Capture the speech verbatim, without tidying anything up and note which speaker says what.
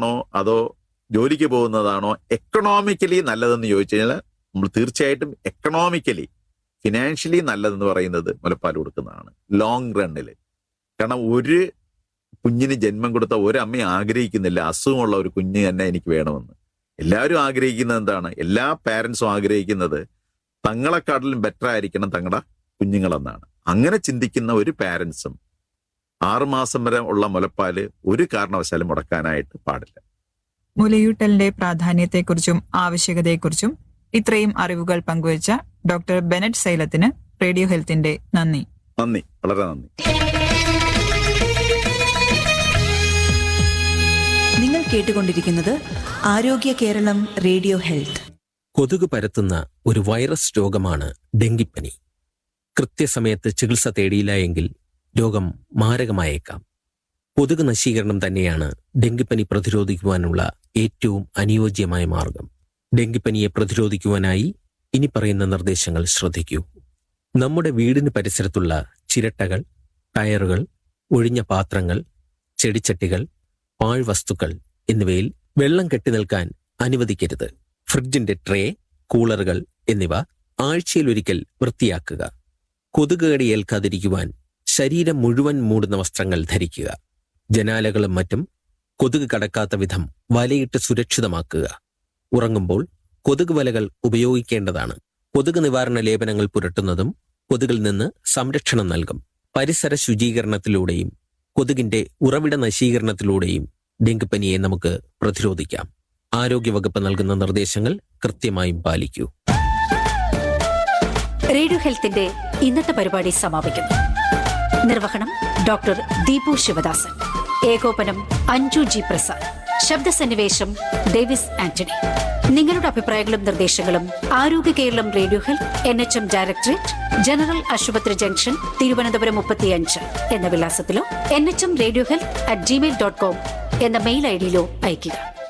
Speaker 1: പോകുന്നതാണോ അതോ ജോലിക്ക് പോകുന്നതാണോ എക്കണോമിക്കലി നല്ലതെന്ന് ചോദിച്ചു കഴിഞ്ഞാൽ നമ്മൾ തീർച്ചയായിട്ടും എക്കണോമിക്കലി ഫിനാൻഷ്യലി നല്ലതെന്ന് പറയുന്നത് മുലപ്പാൽ കൊടുക്കുന്നതാണ് ലോങ് റണ്ണിൽ. കാരണം ഒരു കുഞ്ഞിന് ജന്മം കൊടുത്ത ഒരമ്മ ആഗ്രഹിക്കുന്നില്ല അസുഖമുള്ള ഒരു കുഞ്ഞ് തന്നെ എനിക്ക് വേണമെന്ന്. എല്ലാവരും ആഗ്രഹിക്കുന്നത് എന്താണ്? എല്ലാ പാരൻസും ആഗ്രഹിക്കുന്നത് തങ്ങളെക്കാട്ടിലും ബെറ്റർ ആയിരിക്കണം തങ്ങളുടെ കുഞ്ഞുങ്ങളെന്നാണ്. അങ്ങനെ ചിന്തിക്കുന്ന ഒരു പാരൻസും ആറുമാസം വരെ ഉള്ള മുലപ്പാല് ഒരു കാരണവശാലും മുടക്കാനായിട്ട് പാടില്ല.
Speaker 2: മുലയൂട്ടലിന്റെ പ്രാധാന്യത്തെക്കുറിച്ചും ആവശ്യകതയെക്കുറിച്ചും ഇത്രയും അറിവുകൾ പങ്കുവച്ച ഡോക്ടർ ബെനറ്റ് സൈലത്തിന് റേഡിയോ ഹെൽത്തിന്റെ നന്ദി.
Speaker 1: നന്ദി, വളരെ നന്ദി.
Speaker 3: നിങ്ങൾ കേട്ടുകൊണ്ടിരിക്കുന്നത് ആരോഗ്യ കേരളം റേഡിയോ ഹെൽത്ത്.
Speaker 4: കൊതുക് പരത്തുന്ന ഒരു വൈറസ് രോഗമാണ് ഡെങ്കിപ്പനി. കൃത്യസമയത്ത് ചികിത്സ തേടിയില്ല എങ്കിൽ രോഗം മാരകമായേക്കാം. കൊതുക് നശീകരണം തന്നെയാണ് ഡെങ്കിപ്പനി പ്രതിരോധിക്കുവാനുള്ള ഏറ്റവും അനുയോജ്യമായ മാർഗം. ഡെങ്കിപ്പനിയെ പ്രതിരോധിക്കുവാനായി ഇനി പറയുന്ന നിർദ്ദേശങ്ങൾ ശ്രദ്ധിക്കൂ. നമ്മുടെ വീടിന് പരിസരത്തുള്ള ചിരട്ടകൾ, ടയറുകൾ, ഒഴിഞ്ഞ പാത്രങ്ങൾ, ചെടിച്ചട്ടികൾ, പാഴ്വസ്തുക്കൾ എന്നിവയിൽ വെള്ളം കെട്ടിനിൽക്കാൻ അനുവദിക്കരുത്. ഫ്രിഡ്ജിന്റെ ട്രേ, കൂളറുകൾ എന്നിവ ആഴ്ചയിലൊരിക്കൽ വൃത്തിയാക്കുക. കൊതുക് കടി ഏൽക്കാതിരിക്കുവാൻ ശരീരം മുഴുവൻ മൂടുന്ന വസ്ത്രങ്ങൾ ധരിക്കുക. ജനാലകളും മറ്റും കൊതുക് കടക്കാത്ത വിധം വലയിട്ട് സുരക്ഷിതമാക്കുക. ഉറങ്ങുമ്പോൾ കൊതുക് വലകൾ ഉപയോഗിക്കേണ്ടതാണ്. കൊതുക് നിവാരണ ലേപനങ്ങൾ പുരട്ടുന്നതും കൊതുകിൽ നിന്ന് സംരക്ഷണം നൽകും. പരിസര ശുചീകരണത്തിലൂടെയും കൊതുകിന്റെ ഉറവിട നശീകരണത്തിലൂടെയും ഡെങ്കിപ്പനിയെ നമുക്ക് പ്രതിരോധിക്കാം. ആരോഗ്യവകുപ്പ് നൽകുന്ന നിർദ്ദേശങ്ങൾ കൃത്യമായും പാലിക്കൂ.
Speaker 5: റേഡിയോ ഹെൽത്തിന്റെ ഇന്നത്തെ പരിപാടി സമാപിക്കുന്നു. നിർവഹണം ഡോക്ടർ ദീപു ശിവദാസൻ. ഏകോപനം അഞ്ജു ജി പ്രസാദ്. ശബ്ദസന്നിവേശം ഡേവിസ് ആന്റണി. നിങ്ങളുടെ അഭിപ്രായങ്ങളും നിർദ്ദേശങ്ങളും ആരോഗ്യ Keralam radio health N H M directorate, general ആശുപത്രി ജംഗ്ഷൻ, തിരുവനന്തപുരം മുപ്പത്തിയഞ്ച് എന്ന വിലാസത്തിലോ N H M radio health at Gmail dot com എന്ന മെയിൽ ഐ ഡിയിലോ അയയ്ക്കുക.